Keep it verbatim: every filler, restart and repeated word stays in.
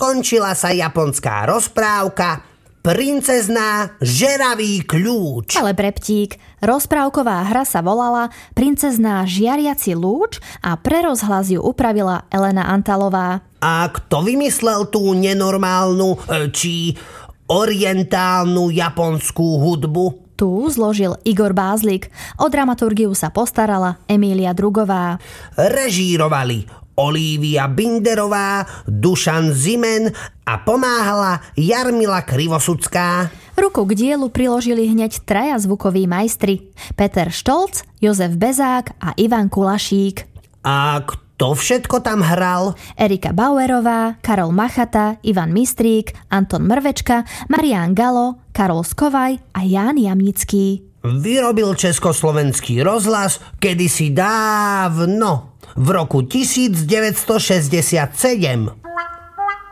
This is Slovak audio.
skončila sa japonská rozprávka Princezná žeravý kľúč. Ale Breptík, rozprávková hra sa volala Princezná žiariaci lúč a pre rozhlas ju upravila Elena Antalová. A kto vymyslel tú nenormálnu, či orientálnu japonskú hudbu? Tu zložil Igor Bázlik. O dramaturgiu sa postarala Emília Drugová. Režírovali Olívia Binderová, Dušan Zimen a pomáhala Jarmila Krivosudská. Ruku k dielu priložili hneď traja zvukoví majstri. Peter Štolc, Jozef Bezák a Ivan Kulašík. A kto všetko tam hral? Erika Bauerová, Karol Machata, Ivan Mistrík, Anton Mrvečka, Marián Galo, Karol Skovaj a Ján Jamnický. Vyrobil Československý rozhlas kedysi dávno, v roku devätnásťstošesťdesiatsedem.